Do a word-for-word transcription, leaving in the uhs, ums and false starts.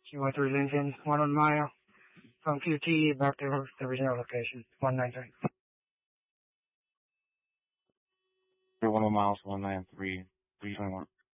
Q one three Lincoln, one on mile from Q T back to the original location, one nine three. One miles, one nine three, three twenty one.